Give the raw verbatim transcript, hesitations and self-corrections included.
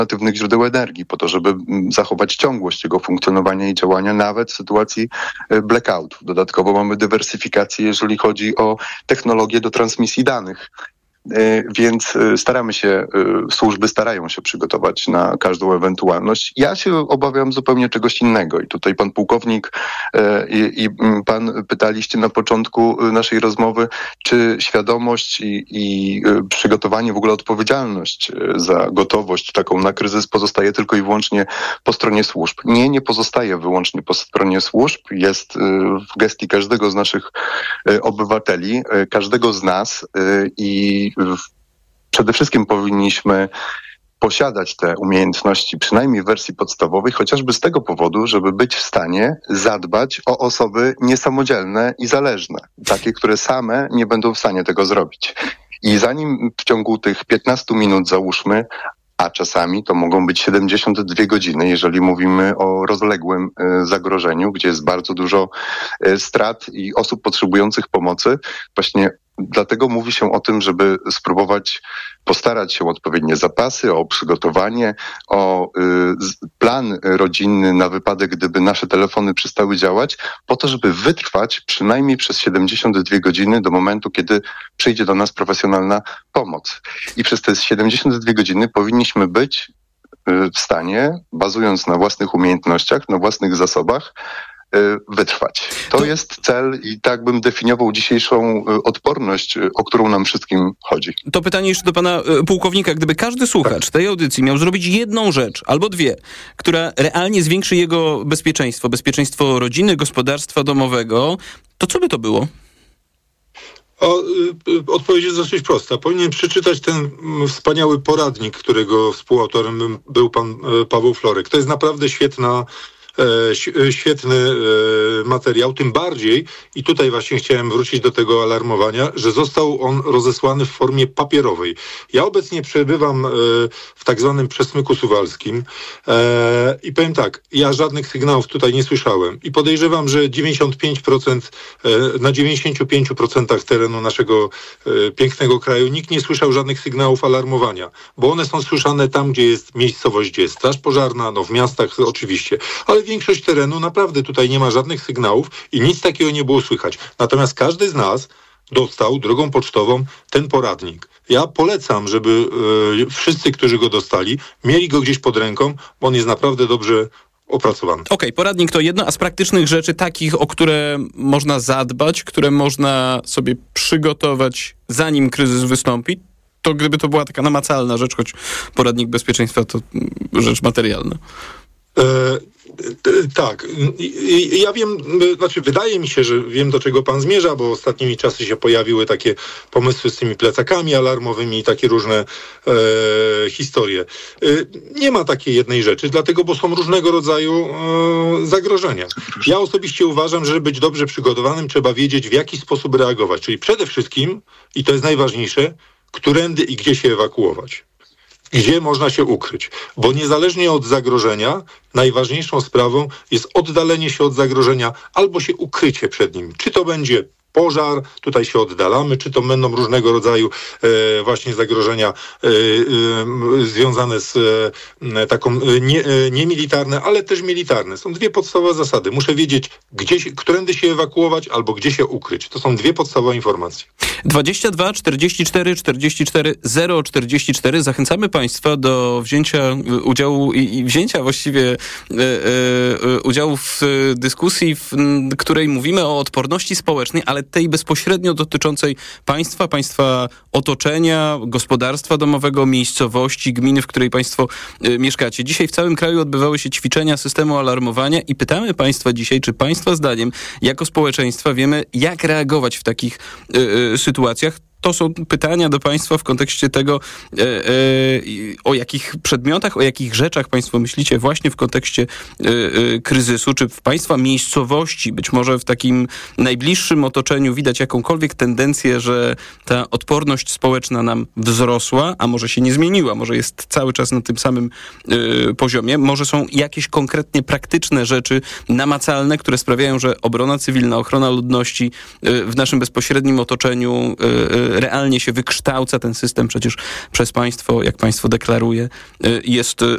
alternatywnych źródeł energii, po to, żeby zachować ciągłość jego funkcjonowania i działania nawet w sytuacji blackoutu. Dodatkowo mamy dywersyfikację, jeżeli chodzi o technologię do transmisji danych. Więc staramy się, służby starają się przygotować na każdą ewentualność. Ja się obawiam zupełnie czegoś innego i tutaj pan pułkownik i, i pan pytaliście na początku naszej rozmowy, czy świadomość i, i przygotowanie, w ogóle odpowiedzialność za gotowość taką na kryzys pozostaje tylko i wyłącznie po stronie służb. Nie, nie pozostaje wyłącznie po stronie służb. Jest w gestii każdego z naszych obywateli, każdego z nas i przede wszystkim powinniśmy posiadać te umiejętności, przynajmniej w wersji podstawowej, chociażby z tego powodu, żeby być w stanie zadbać o osoby niesamodzielne i zależne. Takie, które same nie będą w stanie tego zrobić. I zanim w ciągu tych piętnastu minut załóżmy, a czasami to mogą być siedemdziesiąt dwie godziny, jeżeli mówimy o rozległym zagrożeniu, gdzie jest bardzo dużo strat i osób potrzebujących pomocy, właśnie dlatego mówi się o tym, żeby spróbować postarać się o odpowiednie zapasy, o przygotowanie, o y, plan rodzinny na wypadek, gdyby nasze telefony przestały działać, po to, żeby wytrwać przynajmniej przez siedemdziesiąt dwie godziny do momentu, kiedy przyjdzie do nas profesjonalna pomoc. I przez te siedemdziesiąt dwie godziny powinniśmy być y, w stanie, bazując na własnych umiejętnościach, na własnych zasobach, wytrwać. To, to jest cel i tak bym definiował dzisiejszą odporność, o którą nam wszystkim chodzi. To pytanie jeszcze do pana pułkownika. Gdyby każdy słuchacz tej audycji miał zrobić jedną rzecz, albo dwie, która realnie zwiększy jego bezpieczeństwo, bezpieczeństwo rodziny, gospodarstwa domowego, to co by to było? O, odpowiedź jest dosyć prosta. Powinien przeczytać ten wspaniały poradnik, którego współautorem był pan Paweł Florek. To jest naprawdę świetna Świetny materiał, tym bardziej, i tutaj właśnie chciałem wrócić do tego alarmowania, że został on rozesłany w formie papierowej. Ja obecnie przebywam w tak zwanym Przesmyku Suwalskim i powiem tak, ja żadnych sygnałów tutaj nie słyszałem i podejrzewam, że dziewięćdziesiąt pięć procent, na dziewięćdziesiąt pięć procent terenu naszego pięknego kraju nikt nie słyszał żadnych sygnałów alarmowania, bo one są słyszane tam, gdzie jest miejscowość, gdzie jest straż pożarna, no w miastach oczywiście, ale większość terenu naprawdę tutaj nie ma żadnych sygnałów i nic takiego nie było słychać. Natomiast każdy z nas dostał drogą pocztową ten poradnik. Ja polecam, żeby yy, wszyscy, którzy go dostali, mieli go gdzieś pod ręką, bo on jest naprawdę dobrze opracowany. Okej, okay, poradnik to jedno, a z praktycznych rzeczy takich, o które można zadbać, które można sobie przygotować, zanim kryzys wystąpi, to gdyby to była taka namacalna rzecz, choć poradnik bezpieczeństwa to rzecz materialna. E, tak. Ja wiem, znaczy wydaje mi się, że wiem, do czego pan zmierza, bo ostatnimi czasy się pojawiły takie pomysły z tymi plecakami alarmowymi i takie różne e, historie. E, nie ma takiej jednej rzeczy, dlatego, bo są różnego rodzaju e, zagrożenia. Ja osobiście uważam, że żeby być dobrze przygotowanym, trzeba wiedzieć, w jaki sposób reagować. Czyli przede wszystkim, i to jest najważniejsze, którędy i gdzie się ewakuować. Gdzie można się ukryć. Bo niezależnie od zagrożenia, najważniejszą sprawą jest oddalenie się od zagrożenia albo się ukrycie przed nim. Czy to będzie pożar, tutaj się oddalamy, czy to będą różnego rodzaju e, właśnie zagrożenia e, e, związane z e, taką e, nie, e, niemilitarne, ale też militarne. Są dwie podstawowe zasady. Muszę wiedzieć, gdzie się, którędy się ewakuować albo gdzie się ukryć. To są dwie podstawowe informacje. dwadzieścia dwa czterdzieści cztery czterdzieści cztery zero czterdzieści cztery. Zachęcamy Państwa do wzięcia udziału i, i wzięcia właściwie e, e, udziału w dyskusji, w której mówimy o odporności społecznej, ale tej bezpośrednio dotyczącej państwa, państwa otoczenia, gospodarstwa domowego, miejscowości, gminy, w której państwo y, mieszkacie. Dzisiaj w całym kraju odbywały się ćwiczenia systemu alarmowania i pytamy państwa dzisiaj, czy państwa zdaniem, jako społeczeństwa wiemy, jak reagować w takich y, y, sytuacjach. To są pytania do państwa w kontekście tego, e, e, o jakich przedmiotach, o jakich rzeczach państwo myślicie właśnie w kontekście e, e, kryzysu. Czy w państwa miejscowości, być może w takim najbliższym otoczeniu widać jakąkolwiek tendencję, że ta odporność społeczna nam wzrosła, a może się nie zmieniła, może jest cały czas na tym samym e, poziomie. Może są jakieś konkretnie praktyczne rzeczy namacalne, które sprawiają, że obrona cywilna, ochrona ludności e, w naszym bezpośrednim otoczeniu e, realnie się wykształca ten system przecież przez państwo, jak państwo deklaruje, jest